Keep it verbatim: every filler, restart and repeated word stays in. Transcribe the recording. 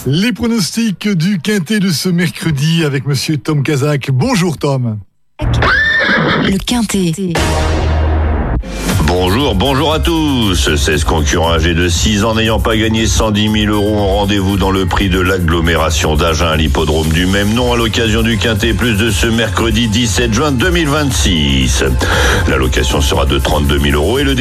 Les pronostics du Quintet de ce mercredi avec monsieur Tom Kazak. Bonjour Tom. Le Quintet. Bonjour, bonjour à tous. seize concurrents âgés de six ans n'ayant pas gagné cent dix mille euros ont rendez-vous dans le prix de l'agglomération d'Agen à l'hippodrome du même nom à l'occasion du Quintet Plus de ce mercredi dix-sept juin deux mille vingt-six. L'allocation sera de trente-deux mille euros et le